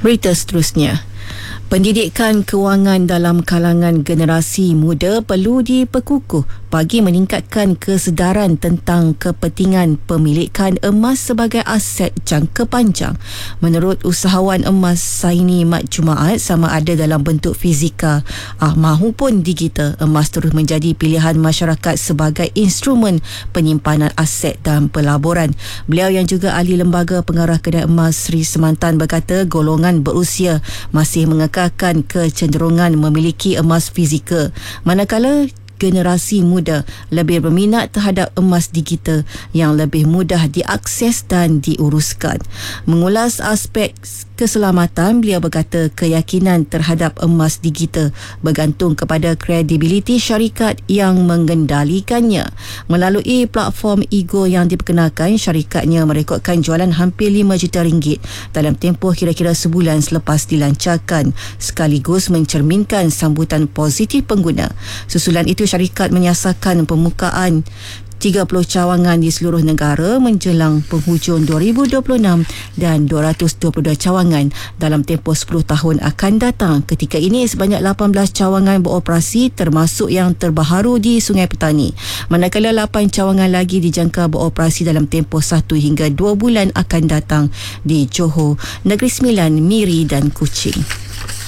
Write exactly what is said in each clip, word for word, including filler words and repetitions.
Berita seterusnya. Pendidikan kewangan dalam kalangan generasi muda perlu diperkukuh bagi meningkatkan kesedaran tentang kepentingan pemilikan emas sebagai aset jangka panjang. Menurut usahawan emas Saini Mat Jumaat, sama ada dalam bentuk fizikal ah, mahupun digital, emas terus menjadi pilihan masyarakat sebagai instrumen penyimpanan aset dan pelaburan. Beliau yang juga ahli Lembaga Pengarah Kedai Emas Sri Semantan berkata golongan berusia masih mengekalkan kecenderungan memiliki emas fizikal, manakala generasi muda lebih berminat terhadap emas digital yang lebih mudah diakses dan diuruskan. Mengulas aspek keselamatan, beliau berkata keyakinan terhadap emas digital bergantung kepada kredibiliti syarikat yang mengendalikannya. Melalui platform Ego yang diperkenalkan, syarikatnya merekodkan jualan hampir lima juta ringgit dalam tempoh kira-kira sebulan selepas dilancarkan, sekaligus mencerminkan sambutan positif pengguna. Susulan itu, syarikat menyasarkan pembukaan tiga puluh cawangan di seluruh negara menjelang penghujung dua ribu dua puluh enam dan dua ratus dua puluh dua cawangan dalam tempoh sepuluh tahun akan datang. Ketika ini sebanyak lapan belas cawangan beroperasi termasuk yang terbaharu di Sungai Petani, manakala lapan cawangan lagi dijangka beroperasi dalam tempoh satu hingga dua bulan akan datang di Johor, Negeri Sembilan, Miri dan Kuching.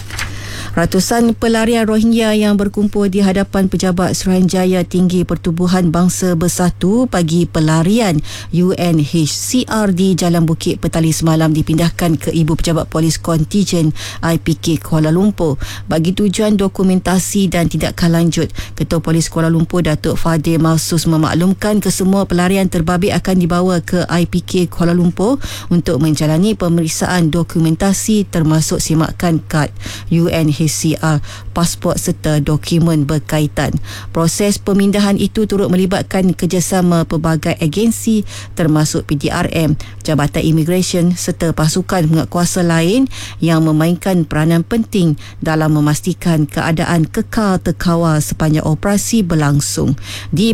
Ratusan pelarian Rohingya yang berkumpul di hadapan Pejabat Suruhanjaya Tinggi Pertubuhan Bangsa Bersatu pagi pelarian U N H C R di Jalan Bukit Petali semalam dipindahkan ke Ibu Pejabat Polis Kontijen I P K Kuala Lumpur bagi tujuan dokumentasi dan tindakanlanjut. Ketua Polis Kuala Lumpur Datuk Fadil Mahsus memaklumkan kesemua pelarian terbabit akan dibawa ke I P K Kuala Lumpur untuk menjalani pemeriksaan dokumentasi termasuk semakan kad U N H C R, pasport serta dokumen berkaitan. Proses pemindahan itu turut melibatkan kerjasama pelbagai agensi termasuk P D R M, Jabatan Immigration serta pasukan penguatkuasa lain yang memainkan peranan penting dalam memastikan keadaan kekal terkawal sepanjang operasi berlangsung. Di